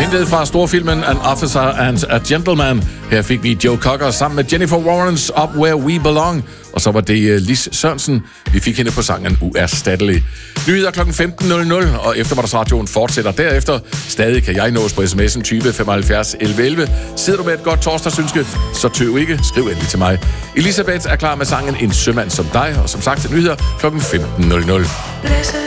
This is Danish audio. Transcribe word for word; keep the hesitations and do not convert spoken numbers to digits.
Hentet fra storfilmen An Officer and a Gentleman. Her fik vi Joe Cocker sammen med Jennifer Warrens Up Where We Belong. Og så var det Lis Sørensen. Vi fik hende på sangen Uerstattelig. Nyheder klokken femten nul nul, og eftermiddagsradioen fortsætter derefter. Stadig kan jeg nås på sms'en tyve femoghalvfjerds elleve elleve. Sidder du med et godt torsdagsønske, så tøv ikke. Skriv endelig til mig. Elisabeth er klar med sangen En sømand som dig. Og som sagt til nyheder klokken femten nul nul.